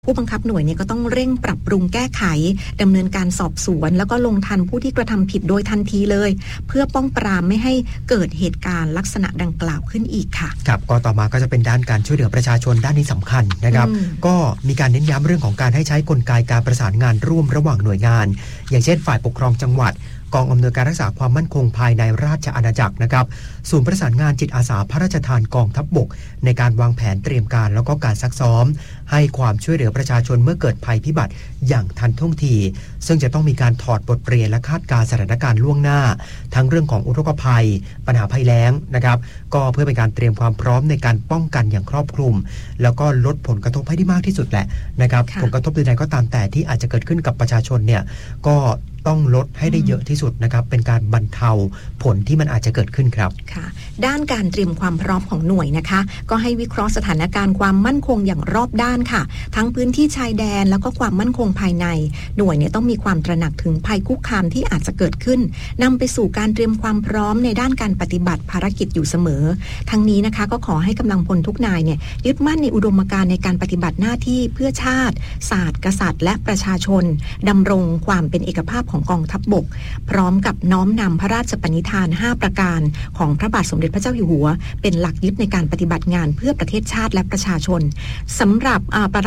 ผู้บังคับหน่วยเนี่ยก็ต้องเร่งปรับปรุงแก้ไขดำเนินการสอบสวนแล้วก็ลงทันผู้ที่กระทำผิดโดยทันทีเลยเพื่อป้องปรามไม่ให้เกิดเหตุการณ์ลักษณะดังกล่าวขึ้นอีกค่ะครับก็ต่อมาก็จะเป็นด้านการช่วยเหลือประชาชนด้านนี้สำคัญนะครับก็มีการเน้นย้ำเรื่องของการให้ใช้กลไกการประสานงานร่วมระหว่างหน่วยงานอย่างเช่นฝ่ายปกครองจังหวัดกองอำนวยการรักษาความมั่นคงภายในราชอาณาจักรนะครับศูนย์ประสานงานจิตอาสาพระราชทานกองทัพบกในการวางแผนเตรียมการแล้วก็การซักซ้อมให้ความช่วยเหลือประชาชนเมื่อเกิดภัยพิบัติอย่างทันท่วงทีซึ่งจะต้องมีการถอดบทเรียนและคาดการณ์สถานการณ์ล่วงหน้าทั้งเรื่องของอุทกภัยปัญหาภัยแล้งนะครับก็เพื่อเป็นการเตรียมความพร้อมในการป้องกันอย่างครอบคลุมแล้วก็ลดผลกระทบให้ได้มากที่สุดแหละนะครับผลกระทบใดๆก็ตามแต่ที่อาจจะเกิดขึ้นกับประชาชนเนี่ยก็ต้องลดให้ได้เยอะที่สุดนะครับเป็นการบรรเทาผลที่มันอาจจะเกิดขึ้นครับค่ะด้านการเตรียมความพร้อมของหน่วยนะคะก็ให้วิเคราะห์สถานการณ์ความมั่นคงอย่างรอบด้านค่ะทั้งพื้นที่ชายแดนแล้วก็ความมั่นคงภายในหน่วยเนี่ยต้องมีความตระหนักถึงภัยคุกคามที่อาจจะเกิดขึ้นนำไปสู่การเตรียมความพร้อมในด้านการปฏิบัติภารกิจอยู่เสมอทั้งนี้นะคะก็ขอให้กำลังพลทุกนายเนี่ยยึดมั่นในอุดมการณ์ในการปฏิบัติหน้าที่เพื่อชาติศาสตร์กษัตริย์และประชาชนดำรงความเป็นเอกภาพของกองทัพบกพร้อมกับน้อมนำพระราชปณิธาน5ประการของพระบาทสมเด็จพระเจ้าอยู่หัวเป็นหลักยึดในการปฏิบัติงานเพื่อประเทศชาติและประชาชนสำหรับ